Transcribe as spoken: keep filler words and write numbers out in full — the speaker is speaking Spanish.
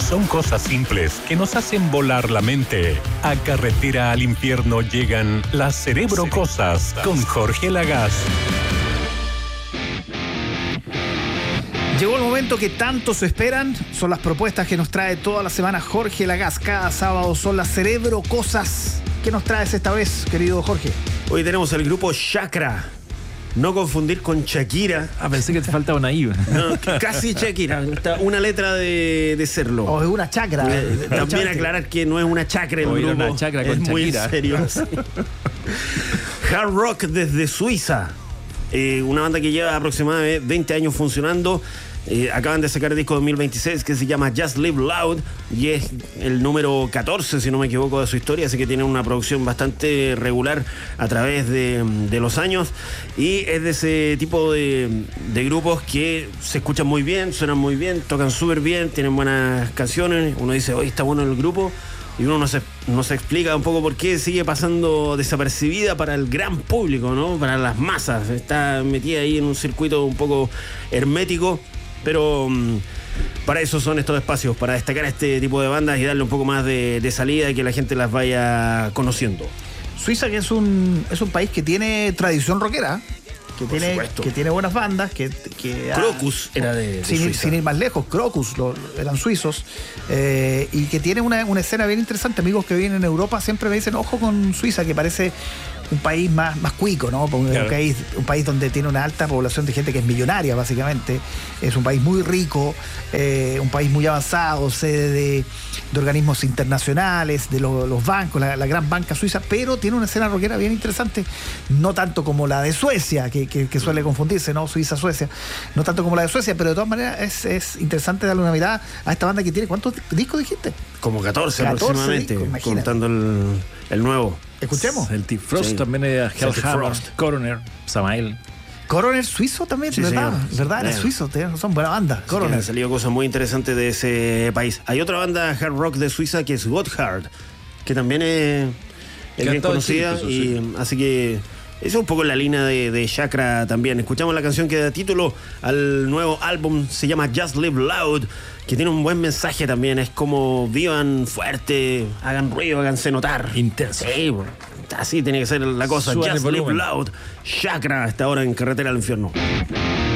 Son cosas simples que nos hacen volar la mente. A Carretera al Infierno llegan las Cerebro Cosas con Jorge Lagaz. Llegó el momento que tantos esperan. Son las propuestas que nos trae toda la semana Jorge Lagaz. Cada sábado son las Cerebro Cosas. ¿Qué nos traes esta vez, querido Jorge? Hoy tenemos el grupo Chakra. No confundir con Shakira. Ah, pensé que te faltaba una I. No, casi Shakira. Está una letra de, de serlo. O es una chacra. Eh, también aclarar que no es una chacra el o grupo. Una chacra con es muy Shakira. serio. Hard Rock desde Suiza. Eh, una banda que lleva aproximadamente veinte años funcionando. Eh, acaban de sacar el disco dos mil veintiséis que se llama Just Live Loud y es el número catorce, si no me equivoco, de su historia, así que tienen una producción bastante regular a través de, de los años y es de ese tipo de, de grupos que se escuchan muy bien, suenan muy bien, tocan súper bien, tienen buenas canciones. Uno dice, hoy está bueno el grupo, y uno no se, no se explica un poco por qué sigue pasando desapercibida para el gran público, ¿no? Para las masas. Está metida ahí en un circuito un poco hermético. Pero um, para eso son estos espacios, para destacar a este tipo de bandas y darle un poco más de, de salida y que la gente las vaya conociendo. Suiza, que es un, es un país que tiene tradición rockera, que tiene, que tiene buenas bandas, que, que Crocus ha, era de, de sin, Suiza. Sin ir más lejos, Crocus lo, eran suizos, eh, y que tiene una, una escena bien interesante. Amigos que vienen en Europa siempre me dicen, ojo con Suiza, que parece un país más, más cuico, ¿no? Un, claro. un, país, un país donde tiene una alta población de gente que es millonaria, básicamente. Es un país muy rico, eh, un país muy avanzado, sede de, de organismos internacionales, de lo, los bancos, la, la gran banca suiza, pero tiene una escena rockera bien interesante, no tanto como la de Suecia, que, que, que suele confundirse, ¿no? Suiza-Suecia, no tanto como la de Suecia, pero de todas maneras es, es interesante darle una mirada a esta banda que tiene, ¿cuántos discos dijiste? Como catorce, catorce aproximadamente, discos, contando el, el nuevo. ¿Escuchemos? Celtic Frost, sí. También era Hellhammer, Coroner, Samael. Coroner suizo también, sí, ¿verdad? Señor. ¿Verdad? Era suizo, son buena banda. Coroner. Sí, han salido cosas muy interesantes de ese país. Hay otra banda hard rock de Suiza que es Gotthard, que también es, es bien conocida. Chile, y, sí. Así que esa es un poco la línea de, de Chakra también. Escuchamos la canción que da título al nuevo álbum, se llama Just Live Loud, que tiene un buen mensaje también. Es como vivan fuerte, hagan ruido, háganse notar. Intenso. Sí, bueno, así tiene que ser la cosa. Suban Just Live Loud. Chakra, hasta ahora en Carretera al Infierno.